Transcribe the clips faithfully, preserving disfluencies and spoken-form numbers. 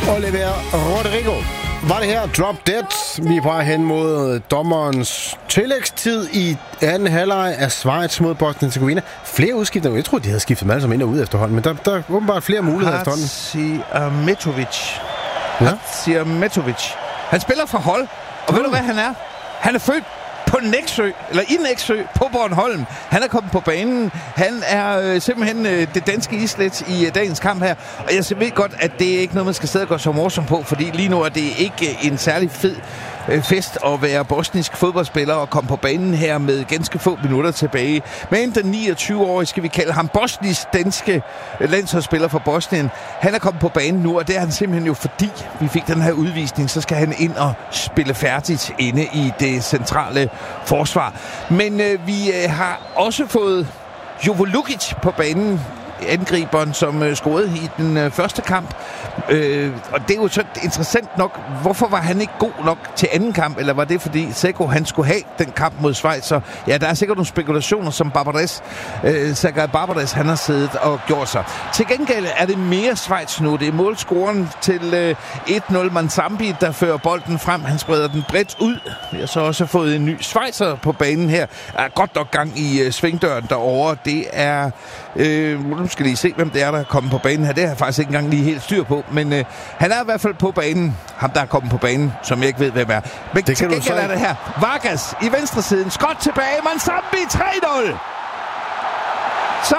Oliver Rodrigo. Var det her Drop Dead? Vi er på vej hen mod dommerens tillægstid i anden halvleg af Schweiz mod Bosnien-Hercegovina. Flere udskiftninger. Jeg tror, de havde skiftet dem alle sammen ind og ud efterhånden, men der, der er åbenbart flere muligheder efterhånden. Hatzimetovic. Ja? Hatzimetovic. Han spiller for hold, og ved du, hvad han er? Han er født på Nexø, eller i Nexø, på Bornholm. Han er kommet på banen. Han er øh, simpelthen øh, det danske islet i øh, dagens kamp her. Og jeg ved godt, at det er ikke noget, man skal sidde og gå så morsom på, fordi lige nu er det ikke øh, en særlig fed øh, fest at være bosnisk fodboldspiller og komme på banen her med ganske få minutter tilbage. Men den niogtyve-årige, skal vi kalde ham bosnisk danske øh, landsholdsspiller for Bosnien, han er kommet på banen nu, og det er han simpelthen jo, fordi vi fik den her udvisning, så skal han ind og spille færdigt inde i det centrale forsvar. Men øh, vi øh, har også fået Jovo Lukic på banen, angriberen, som øh, scorede i den øh, første kamp. Øh, og det er jo så interessant nok, hvorfor var han ikke god nok til anden kamp, eller var det fordi Seko, han skulle have den kamp mod Schweiz? Så ja, der er sikkert nogle spekulationer, som Barbares, øh, Sergej Barbares, han har siddet og gjort sig. Til gengæld er det mere Schweiz nu. Det er målscoren til øh, et nul Manzambi, der fører bolden frem. Han spreder den bredt ud. Vi har så også fået en ny Schweizer på banen her. Der er godt nok gang i øh, svingdøren derovre. Det er... Øh, nu skal lige se, hvem det er, der er kommet på banen her. Det har jeg faktisk ikke engang lige helt styr på. Men øh, han er i hvert fald på banen. Ham, der er kommet på banen, som jeg ikke ved, hvem er. Men det til gengæld er det her. Vargas i venstre siden. Skot tilbage. Manzambi tre nul. Så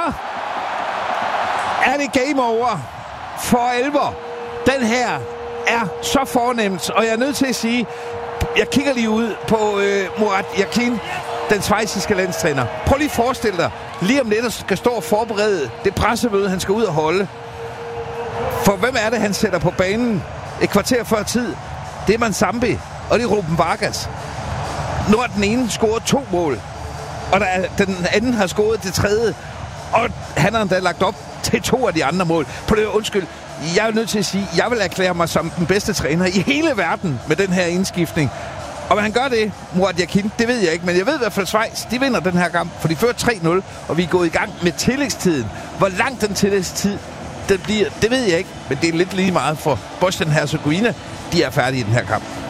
er det game over for alvor. Den her er så fornemt. Og jeg er nødt til at sige, jeg kigger lige ud på øh, Murat Yakin, den schweiziske landstræner. Prøv lige at forestille dig, lige om lidt skal stå og forberede det pressemøde, han skal ud og holde. For hvem er det, han sætter på banen et kvarter før tid? Det er Manzambi, og det er Ruben Vargas. Nu har den ene scoret to mål, og der er, den anden har scoret det tredje, og han har endda lagt op til to af de andre mål. På det undskyld, jeg er nødt til at sige, jeg vil erklære mig som den bedste træner i hele verden med den her indskiftning. Og hvad han gør det, Murat Yakin, det ved jeg ikke, men jeg ved i hvert fald, Schweiz, de vinder den her kamp, for de fører tre nul, og vi er gået i gang med tillægstiden. Hvor lang den tillægstid den bliver, det ved jeg ikke, men det er lidt lige meget for Bosnien-Hercegovina. De er færdige i den her kamp.